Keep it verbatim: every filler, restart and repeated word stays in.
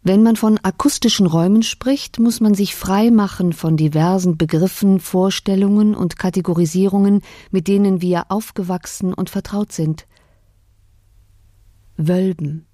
Wenn man von akustischen Räumen spricht, muss man sich frei machen von diversen Begriffen, Vorstellungen und Kategorisierungen, mit denen wir aufgewachsen und vertraut sind. Wölben,